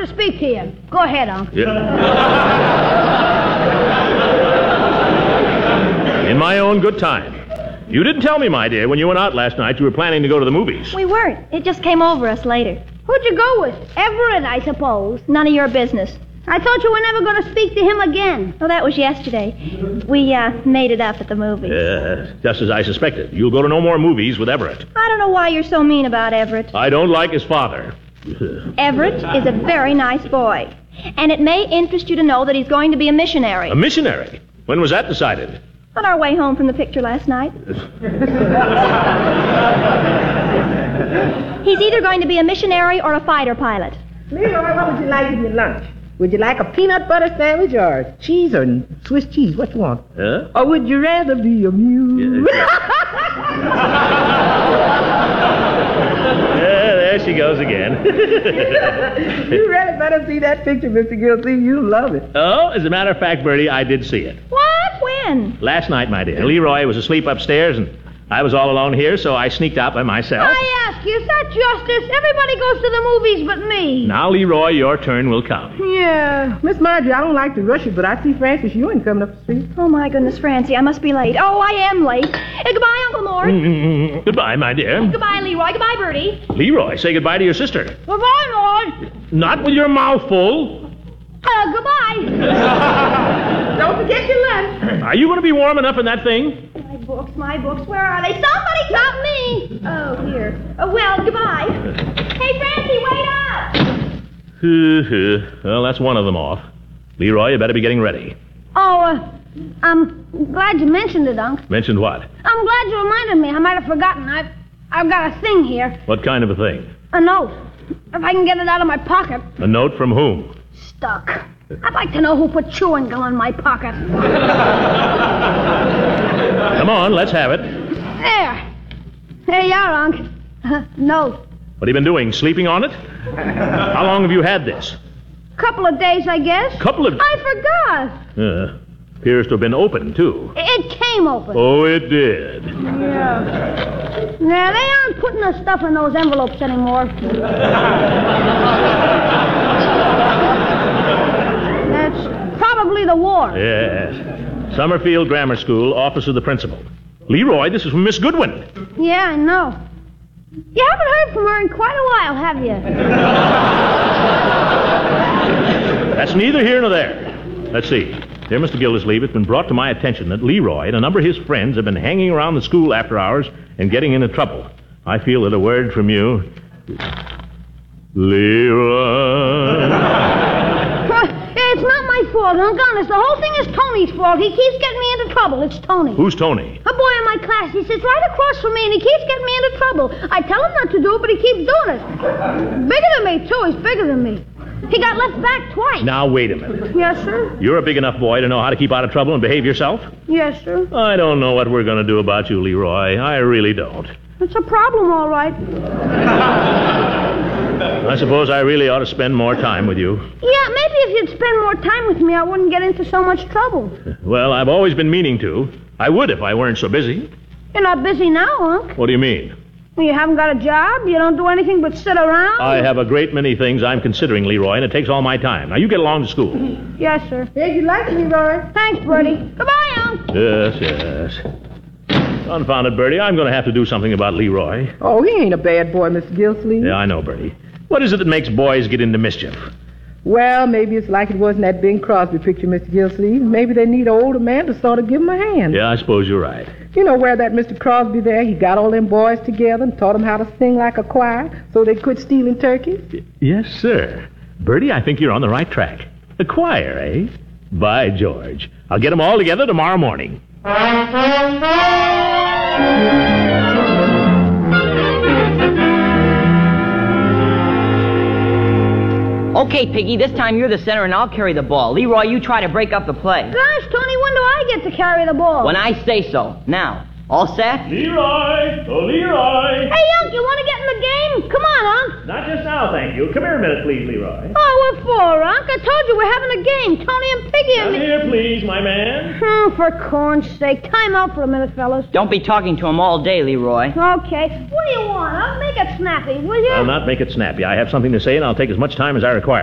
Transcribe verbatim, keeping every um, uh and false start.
to speak to you. Go ahead, Unc. Yeah. In my own good time. You didn't tell me, my dear, when you went out last night you were planning to go to the movies. We weren't. It just came over us later. Who'd you go with? Everett, I suppose. None of your business. I thought you were never going to speak to him again. Oh, that was yesterday. We, uh, made it up at the movies. Uh, just as I suspected. You'll go to no more movies with Everett. I don't know why you're so mean about Everett. I don't like his father. Everett is a very nice boy. And it may interest you to know that he's going to be a missionary. A missionary? When was that decided? On our way home from the picture last night. He's either going to be a missionary or a fighter pilot. Leroy, what would you like in your lunch? Would you like a peanut butter sandwich or cheese or Swiss cheese? What you want? Huh? Or would you rather be a mule? Yeah, there she goes again. You really better see that picture, Mister Gilsleeve. You'll love it. Oh, as a matter of fact, Bertie, I did see it. What? When? Last night, my dear. Leroy was asleep upstairs, and I was all alone here, so I sneaked out by myself. I ask you, is that justice? Everybody goes to the movies but me. Now, Leroy, your turn will come. Yeah. Miss Marjorie, I don't like to rush you, but I see Francis Ewing coming up the street. Oh, my goodness, Francie, I must be late. Oh, I am late. Uh, goodbye, Uncle Mort. Mm-hmm. Goodbye, my dear. Goodbye, Leroy. Goodbye, Bertie. Leroy, say goodbye to your sister. Goodbye, Lord. Not with your mouth full. Uh, goodbye. Don't forget your lunch. Are you going to be warm enough in that thing? My books, my books, where are they? Somebody, Not me. Oh, here. Oh, well, goodbye. Hey, Francie, wait up! Well, that's one of them off. Leroy, you better be getting ready. Oh, uh, I'm glad you mentioned it, Unc. Mentioned what? I'm glad you reminded me. I might have forgotten. I've, I've got a thing here. What kind of a thing? A note. If I can get it out of my pocket. A note from whom? Stuck. I'd like to know who put chewing gum in my pocket. Come on, let's have it. There. There you are, Unc. Uh, note. What have you been doing? Sleeping on it? How long have you had this? Couple of days, I guess. Couple of... I forgot. Uh, appears to have been open, too. It came open. Oh, it did. Yeah. Yeah, they aren't putting the stuff in those envelopes anymore. That's probably the war. Yes. Summerfield Grammar School, office of the principal. Leroy, this is from Miss Goodwin. Yeah, I know. You haven't heard from her in quite a while, have you? That's neither here nor there. Let's see. Dear Mister Gildersleeve, it's been brought to my attention that Leroy and a number of his friends have been hanging around the school after hours and getting into trouble. I feel that a word from you... Leroy... It's not my fault, Unc. Honest, the whole thing is Tony's fault. He keeps getting me into trouble. It's Tony. Who's Tony? A boy in my class. He sits right across from me, and he keeps getting me into trouble. I tell him not to do it, but he keeps doing it. Bigger than me, too. He's bigger than me. He got left back twice. Now, wait a minute. Yes, sir? You're a big enough boy to know how to keep out of trouble and behave yourself? Yes, sir. I don't know what we're going to do about you, Leroy. I really don't. It's a problem, all right. I suppose I really ought to spend more time with you. Yeah, maybe if you'd spend more time with me, I wouldn't get into so much trouble. Well, I've always been meaning to. I would if I weren't so busy. You're not busy now, Unc. What do you mean? You haven't got a job? You don't do anything but sit around? I have a great many things I'm considering, Leroy, and it takes all my time. Now, you get along to school. Yes, sir. Hey, you like me, Leroy? Thanks, Bertie. Goodbye, Unc. Yes, yes. Confound it, Bertie. I'm going to have to do something about Leroy. Oh, he ain't a bad boy, Mister Gilsleeve. Yeah, I know, Bertie. What is it that makes boys get into mischief? Well, maybe it's like it was in that Bing Crosby picture, Mister Gilsleeve. Maybe they need an older man to sort of give them a hand. Yeah, I suppose you're right. You know where that Mister Crosby there, he got all them boys together and taught them how to sing like a choir so they quit stealing turkeys? Y- yes, sir. Bertie, I think you're on the right track. The choir, eh? By George. I'll get them all together tomorrow morning. Okay, Piggy, this time you're the center and I'll carry the ball. Leroy, you try to break up the play. Gosh, Tony, when do I get to carry the ball? When I say so. Now, all set? Leroy! Oh, Leroy! Hey, Unc, you want to get in the game? Come on, Unc. Not just now, thank you. Come here a minute, please, Leroy. Oh, what for, Unc? I told you we're having a game. Tony and Piggy and Come me. here, please, my man. Oh, for corn's sake. Time out for a minute, fellas. Don't be talking to him all day, Leroy. Okay. What do you want, Unc? Make it snappy, will you? I'll not make it snappy. I have something to say, and I'll take as much time as I require.